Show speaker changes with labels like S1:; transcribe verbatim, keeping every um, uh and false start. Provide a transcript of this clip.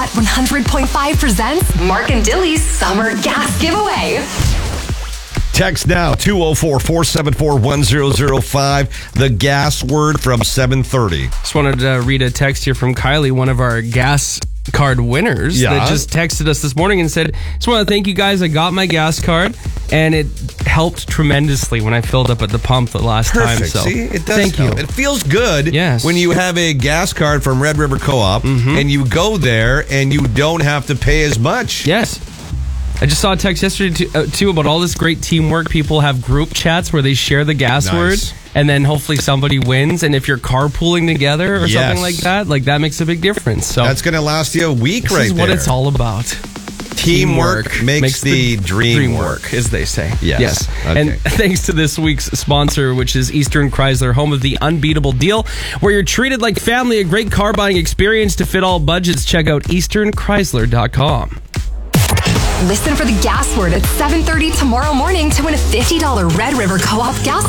S1: Hot one hundred point five presents Mark and Dilly's Summer Gas Giveaway.
S2: Text now, two oh four, four seven four, one oh oh five, the gas word from seven thirty.
S3: Just wanted to read a text here from Kylie, one of our gas card winners,
S2: Yeah.
S3: that just texted us this morning and said, just want to thank you guys. I got my gas card, and it helped tremendously when I filled up at the pump the last
S2: Perfect.
S3: time. So
S2: See, it does
S3: thank
S2: help.
S3: you.
S2: It feels good
S3: Yes.
S2: when you have a gas card from Red River Co-op
S3: Mm-hmm.
S2: and you go there and you don't have to pay as much.
S3: Yes. I just saw a text yesterday too, uh, too about all this great teamwork. People have group chats where they share the gas
S2: Nice.
S3: word, and then hopefully somebody wins. And if you're carpooling together or
S2: Yes.
S3: something like that, like that makes a big difference. So
S2: That's going to last you a week
S3: this
S2: right
S3: is
S2: there.
S3: what it's all about.
S2: Teamwork makes the dream work.
S3: as they say.
S2: Yes.
S3: Yes.
S2: Okay.
S3: And thanks to this week's sponsor, which is Eastern Chrysler, home of the unbeatable deal, where you're treated like family, a great car buying experience to fit all budgets. Check out eastern chrysler dot com.
S1: Listen for the gas word at seven thirty tomorrow morning to win a fifty dollars Red River Co-op gas